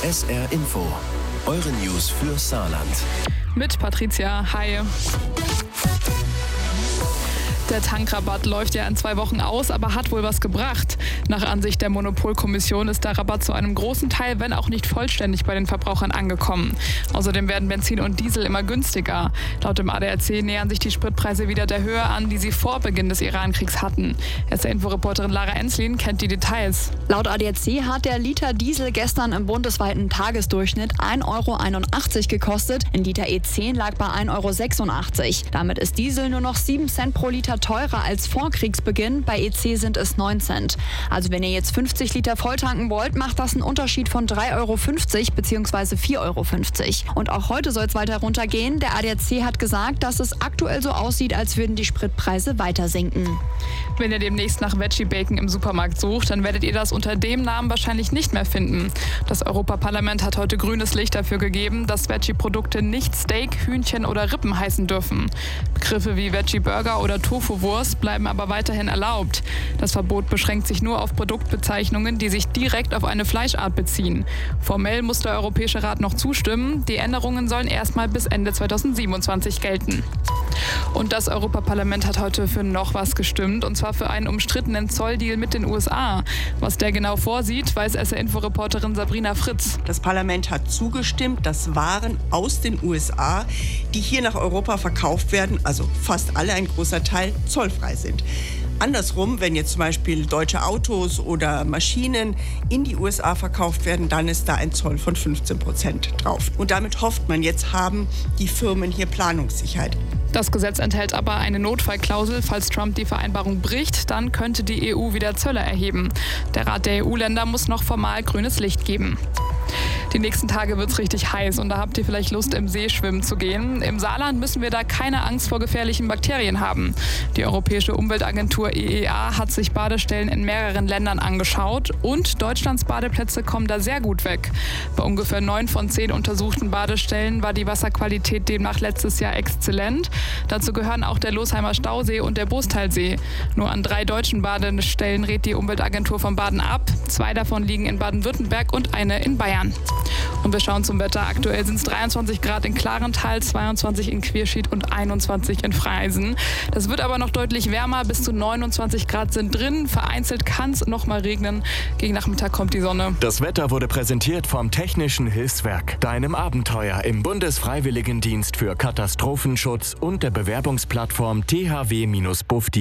SR Info, eure News für Saarland. Mit Patricia, hi. Der Tankrabatt läuft ja in 2 Wochen aus, aber hat wohl was gebracht. Nach Ansicht der Monopolkommission ist der Rabatt zu einem großen Teil, wenn auch nicht vollständig, bei den Verbrauchern angekommen. Außerdem werden Benzin und Diesel immer günstiger. Laut dem ADAC nähern sich die Spritpreise wieder der Höhe an, die sie vor Beginn des Irankriegs hatten. SR-Info-Reporterin Lara Enslin kennt die Details. Laut ADAC hat der Liter Diesel gestern im bundesweiten Tagesdurchschnitt 1,81 € gekostet. Ein Liter E10 lag bei 1,86 €. Damit ist Diesel nur noch 7 Cent pro Liter teurer als vor Kriegsbeginn. Bei EC sind es 9 Cent. Also wenn ihr jetzt 50 Liter volltanken wollt, macht das einen Unterschied von 3,50 € bzw. 4,50 €. Und auch heute soll es weiter runtergehen. Der ADAC hat gesagt, dass es aktuell so aussieht, als würden die Spritpreise weiter sinken. Wenn ihr demnächst nach Veggie Bacon im Supermarkt sucht, dann werdet ihr das unter dem Namen wahrscheinlich nicht mehr finden. Das Europaparlament hat heute grünes Licht dafür gegeben, dass Veggie-Produkte nicht Steak, Hühnchen oder Rippen heißen dürfen. Begriffe wie Veggie Burger oder Tofu-Wurst bleiben aber weiterhin erlaubt. Das Verbot beschränkt sich nur auf Produktbezeichnungen, die sich direkt auf eine Fleischart beziehen. Formell muss der Europäische Rat noch zustimmen. Die Änderungen sollen erstmal bis Ende 2027 gelten. Und das Europaparlament hat heute für noch was gestimmt, und zwar für einen umstrittenen Zolldeal mit den USA. Was der genau vorsieht, weiß SR-Info-Reporterin Sabrina Fritz. Das Parlament hat zugestimmt, dass Waren aus den USA, die hier nach Europa verkauft werden, also fast alle, ein großer Teil, zollfrei sind. Andersrum, wenn jetzt zum Beispiel deutsche Autos oder Maschinen in die USA verkauft werden, dann ist da ein Zoll von 15% drauf. Und damit hofft man, jetzt haben die Firmen hier Planungssicherheit. Das Gesetz enthält aber eine Notfallklausel. Falls Trump die Vereinbarung bricht, dann könnte die EU wieder Zölle erheben. Der Rat der EU-Länder muss noch formal grünes Licht geben. Die nächsten Tage wird es richtig heiß und da habt ihr vielleicht Lust, im See schwimmen zu gehen. Im Saarland müssen wir da keine Angst vor gefährlichen Bakterien haben. Die Europäische Umweltagentur EEA hat sich Badestellen in mehreren Ländern angeschaut und Deutschlands Badeplätze kommen da sehr gut weg. Bei ungefähr 9 von 10 untersuchten Badestellen war die Wasserqualität demnach letztes Jahr exzellent. Dazu gehören auch der Losheimer Stausee und der Bostalsee. Nur an 3 deutschen Badestellen rät die Umweltagentur vom Baden ab. 2 davon liegen in Baden-Württemberg und eine in Bayern. Und wir schauen zum Wetter. Aktuell sind es 23 Grad in Klarental, 22 in Quierschied und 21 in Freisen. Das wird aber noch deutlich wärmer. Bis zu 29 Grad sind drin. Vereinzelt kann es noch mal regnen. Gegen Nachmittag kommt die Sonne. Das Wetter wurde präsentiert vom Technischen Hilfswerk, deinem Abenteuer im Bundesfreiwilligendienst für Katastrophenschutz und der Bewerbungsplattform thw-bufdi.